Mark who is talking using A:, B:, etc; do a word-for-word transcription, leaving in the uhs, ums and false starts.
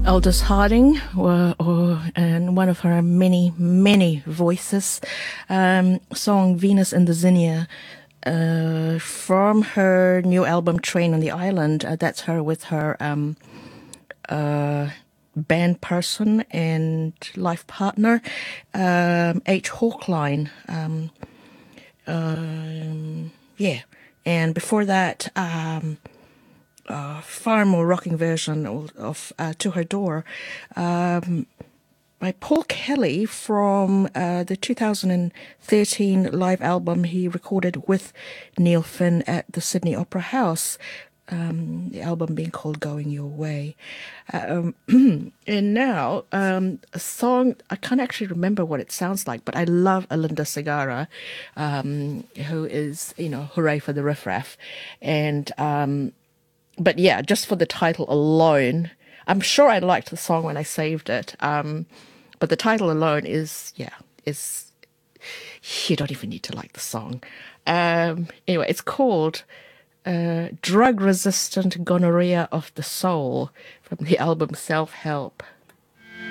A: Aldous Harding, or, or, and one of her many, many voices, um, song Venus in the Zinnia, uh, from her new album Train on the Island. Uh, that's her with her um, uh, band person and life partner, um, H. Hawkline. Um, um, yeah. And before that, um, uh, far more rocking version of, of uh, To Her Door, um, by Paul Kelly from uh, the two thousand thirteen live album he recorded with Neil Finn at the Sydney Opera House. Um, the album being called Going Your Way. Um, and now, um, a song, I can't actually remember what it sounds like, but I love Alinda Sagara, um, who is, you know, hooray for the riffraff. And, um, but yeah, just for the title alone, I'm sure I liked the song when I saved it. Um, but the title alone is, yeah, is, you don't even need to like the song. Um, anyway, it's called uh, Drug Resistant Gonorrhea of the Soul from the album Self Help.